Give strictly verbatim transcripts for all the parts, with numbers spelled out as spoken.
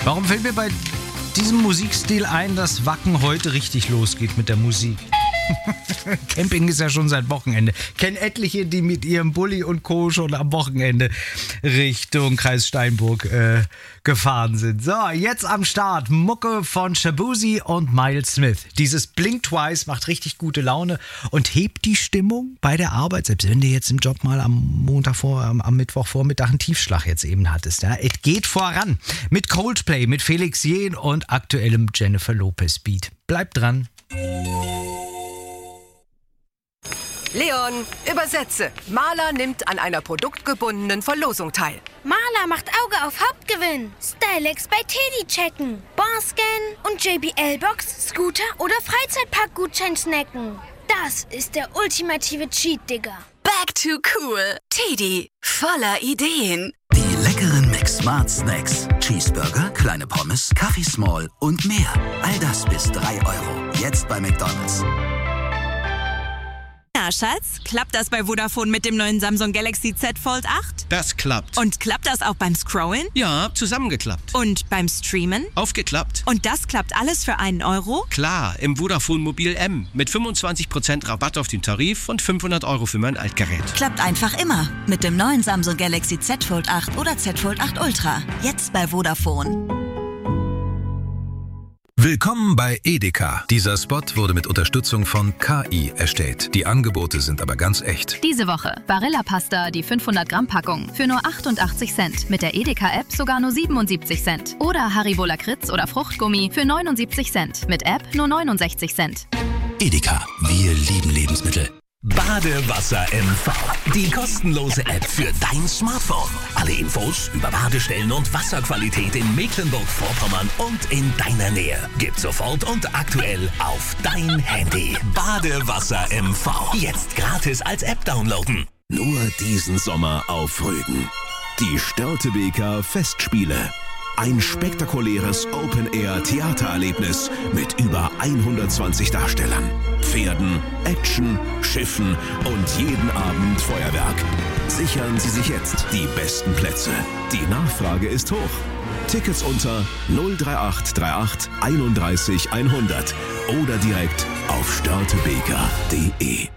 Warum fällt mir bei diesem Musikstil ein, dass Wacken heute richtig losgeht mit der Musik? Camping ist ja schon seit Wochenende. Kenn etliche, die mit ihrem Bulli und Co. schon am Wochenende Richtung Kreis Steinburg äh, gefahren sind. So, jetzt am Start Mucke von Shaboozey und Miles Smith. Dieses Blink Twice macht richtig gute Laune und hebt die Stimmung bei der Arbeit, selbst wenn du jetzt im Job mal am Montag vor, am, am Mittwochvormittag einen Tiefschlag jetzt eben hattest. Ja. Es geht voran mit Coldplay, mit Felix Jähn und aktuellem Jennifer Lopez Beat. Bleibt dran. Leon, übersetze. Maler nimmt an einer produktgebundenen Verlosung teil. Maler macht Auge auf Hauptgewinn. Stylex bei Teddy checken. Barscan und J B L-Box, Scooter oder Freizeitparkgutschein snacken. Das ist der ultimative Cheat, Digga. Back to cool. Teddy, voller Ideen. Die leckeren Mix Smart Snacks. Cheeseburger, kleine Pommes, Kaffee Small und mehr. All das bis drei Euro. Jetzt bei McDonald's. Na, Schatz, klappt das bei Vodafone mit dem neuen Samsung Galaxy Z Fold acht? Das klappt. Und klappt das auch beim Scrollen? Ja, zusammengeklappt. Und beim Streamen? Aufgeklappt. Und das klappt alles für einen Euro? Klar, im Vodafone Mobil M. Mit fünfundzwanzig Prozent Rabatt auf den Tarif und fünfhundert Euro für mein Altgerät. Klappt einfach immer. Mit dem neuen Samsung Galaxy Z Fold acht oder Z Fold acht Ultra. Jetzt bei Vodafone. Willkommen bei Edeka. Dieser Spot wurde mit Unterstützung von K I erstellt. Die Angebote sind aber ganz echt. Diese Woche Barilla-Pasta, die fünfhundert Gramm Packung für nur achtundachtzig Cent. Mit der Edeka-App sogar nur siebenundsiebzig Cent. Oder Haribo Lakritz oder Fruchtgummi für neunundsiebzig Cent. Mit App nur neunundsechzig Cent. Edeka, wir lieben Lebensmittel. Badewasser M V, die kostenlose App für dein Smartphone. Alle Infos über Badestellen und Wasserqualität in Mecklenburg-Vorpommern und in deiner Nähe gibt's sofort und aktuell auf dein Handy. Badewasser M V, jetzt gratis als App downloaden. Nur diesen Sommer auf Rügen. Die Störtebeker Festspiele. Ein spektakuläres Open-Air-Theatererlebnis mit über hundertzwanzig Darstellern, Pferden, Action, Schiffen und jeden Abend Feuerwerk. Sichern Sie sich jetzt die besten Plätze. Die Nachfrage ist hoch. Tickets unter null drei acht drei acht einunddreißig hundert oder direkt auf störtebeker punkt de.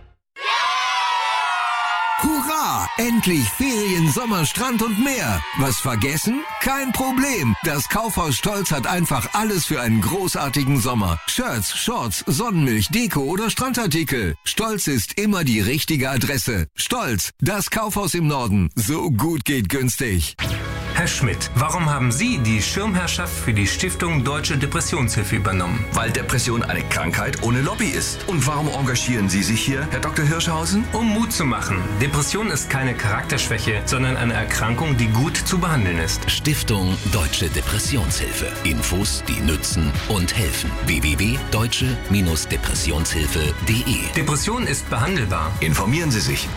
Hurra! Endlich Ferien, Sommer, Strand und mehr. Was vergessen? Kein Problem. Das Kaufhaus Stolz hat einfach alles für einen großartigen Sommer. Shirts, Shorts, Sonnenmilch, Deko oder Strandartikel. Stolz ist immer die richtige Adresse. Stolz, das Kaufhaus im Norden. So gut geht günstig. Herr Schmidt, warum haben Sie die Schirmherrschaft für die Stiftung Deutsche Depressionshilfe übernommen? Weil Depression eine Krankheit ohne Lobby ist. Und warum engagieren Sie sich hier, Herr Doktor Hirschhausen? Um Mut zu machen. Depression ist keine Charakterschwäche, sondern eine Erkrankung, die gut zu behandeln ist. Stiftung Deutsche Depressionshilfe. Infos, die nützen und helfen. w w w punkt deutsche Depressionshilfe punkt de. Depression ist behandelbar. Informieren Sie sich.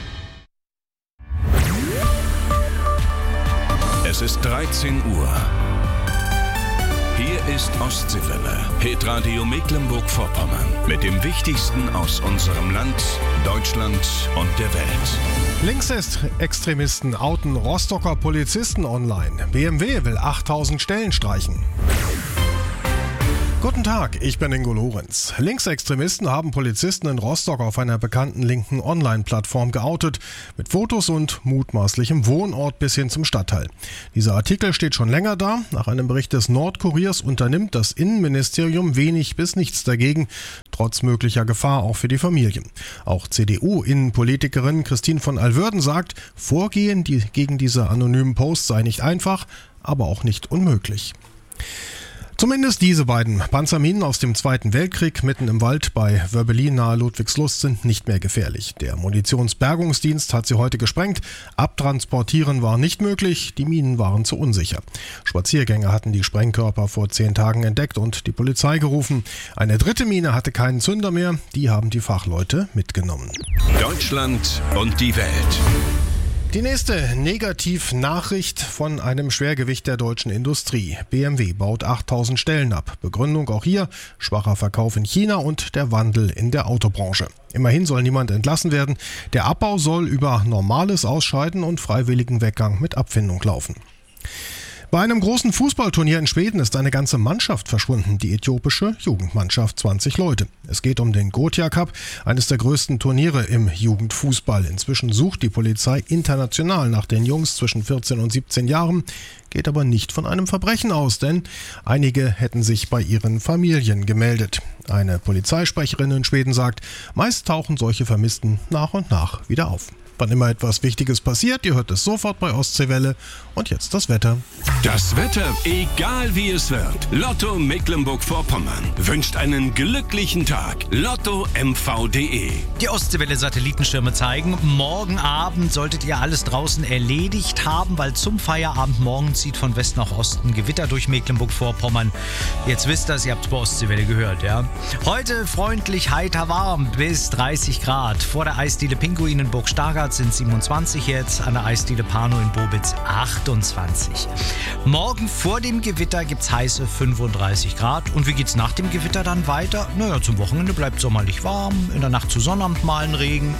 Es ist dreizehn Uhr. Hier ist Ostseewelle, Hitradio Mecklenburg-Vorpommern. Mit dem Wichtigsten aus unserem Land, Deutschland und der Welt. Linksextremisten outen Rostocker Polizisten online. B M W will achttausend Stellen streichen. Guten Tag, ich bin Ingo Lorenz. Linksextremisten haben Polizisten in Rostock auf einer bekannten linken Online-Plattform geoutet, mit Fotos und mutmaßlichem Wohnort bis hin zum Stadtteil. Dieser Artikel steht schon länger da. Nach einem Bericht des Nordkuriers unternimmt das Innenministerium wenig bis nichts dagegen, trotz möglicher Gefahr auch für die Familien. Auch C D U-Innenpolitikerin Christine von Alwörden sagt, Vorgehen die gegen diese anonymen Posts sei nicht einfach, aber auch nicht unmöglich. Zumindest diese beiden Panzerminen aus dem Zweiten Weltkrieg mitten im Wald bei Wörbelin nahe Ludwigslust sind nicht mehr gefährlich. Der Munitionsbergungsdienst hat sie heute gesprengt. Abtransportieren war nicht möglich, die Minen waren zu unsicher. Spaziergänger hatten die Sprengkörper vor zehn Tagen entdeckt und die Polizei gerufen. Eine dritte Mine hatte keinen Zünder mehr, die haben die Fachleute mitgenommen. Deutschland und die Welt. Die nächste Negativnachricht von einem Schwergewicht der deutschen Industrie. B M W baut achttausend Stellen ab. Begründung auch hier, schwacher Verkauf in China und der Wandel in der Autobranche. Immerhin soll niemand entlassen werden. Der Abbau soll über normales Ausscheiden und freiwilligen Weggang mit Abfindung laufen. Bei einem großen Fußballturnier in Schweden ist eine ganze Mannschaft verschwunden, die äthiopische Jugendmannschaft, zwanzig Leute. Es geht um den Gothia Cup, eines der größten Turniere im Jugendfußball. Inzwischen sucht die Polizei international nach den Jungs zwischen vierzehn und siebzehn Jahren, geht aber nicht von einem Verbrechen aus, denn einige hätten sich bei ihren Familien gemeldet. Eine Polizeisprecherin in Schweden sagt, meist tauchen solche Vermissten nach und nach wieder auf. Wann immer etwas Wichtiges passiert, ihr hört es sofort bei Ostseewelle. Und jetzt das Wetter. Das Wetter, egal wie es wird. Lotto Mecklenburg-Vorpommern wünscht einen glücklichen Tag. Lotto M V punkt de. Die Ostseewelle-Satellitenschirme zeigen, morgen Abend solltet ihr alles draußen erledigt haben, weil zum Feierabend morgen zieht von West nach Osten Gewitter durch Mecklenburg-Vorpommern. Jetzt wisst ihr es, ihr habt es bei Ostseewelle gehört, ja. Heute freundlich, heiter warm, bis dreißig Grad. Vor der Eisdiele Pinguin in Burg Stargard sind siebenundzwanzig jetzt, an der Eisdiele Pano in Bobitz achtundzwanzig. Morgen vor dem Gewitter gibt's heiße fünfunddreißig Grad. Und wie geht's nach dem Gewitter dann weiter? Naja, zum Wochenende bleibt sommerlich warm, in der Nacht zu Sonnabend mal ein Regen.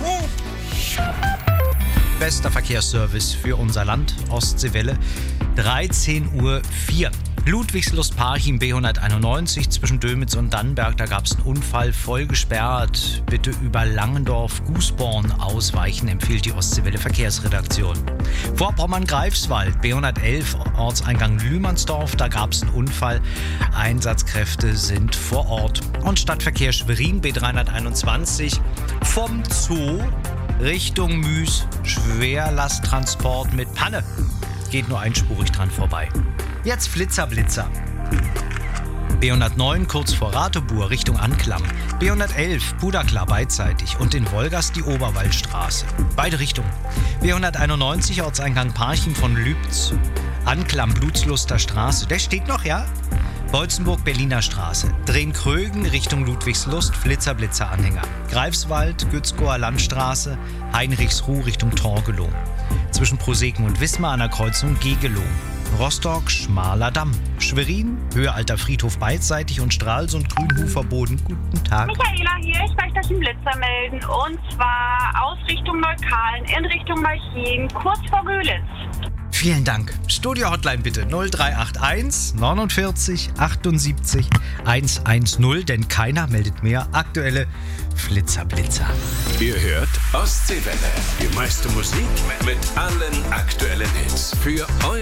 Bester Verkehrsservice für unser Land, Ostseewelle, dreizehn Uhr vier. Ludwigslust-Parchim B hunderteinundneunzig zwischen Dömitz und Dannenberg, da gab es einen Unfall, voll gesperrt. Bitte über Langendorf-Gußborn ausweichen, empfiehlt die Ostseewelle Verkehrsredaktion. Vorpommern-Greifswald B hundertelf, Ortseingang Lühmannsdorf, da gab es einen Unfall. Einsatzkräfte sind vor Ort. Und Stadtverkehr Schwerin B dreihunderteinundzwanzig vom Zoo Richtung Müs, Schwerlasttransport mit Panne. Geht nur einspurig dran vorbei. Jetzt Flitzer Blitzer. B hundertneun kurz vor Ratebur Richtung Anklam. B hundertelf Puderklar beidseitig und in Wolgast die Oberwaldstraße. Beide Richtungen. B hunderteinundneunzig Ortseingang Parchim von Lübz. Anklam Blutsluster Straße. Der steht noch, ja? Beutzenburg Berliner Straße. Drehen-Krögen Richtung Ludwigslust, Flitzer Blitzer Anhänger. Greifswald Gützkower Landstraße. Heinrichsruh Richtung Torgelow. Zwischen Proseken und Wismar an der Kreuzung Gegelow. Rostock, Schmaler Damm. Schwerin, Höhe Alter Friedhof beidseitig und Stralsund, Grünhufer Boden. Guten Tag. Michaela hier, ich möchte euch einen Blitzer melden. Und zwar aus Richtung Neukalen in Richtung Malchin, kurz vor Görlitz. Vielen Dank. Studio-Hotline bitte null drei acht eins neunundvierzig achtundsiebzig hundertzehn, denn keiner meldet mehr aktuelle Flitzer Blitzer. Ihr hört Ostseewelle. Die meiste Musik mit allen aktuellen Hits. Für euer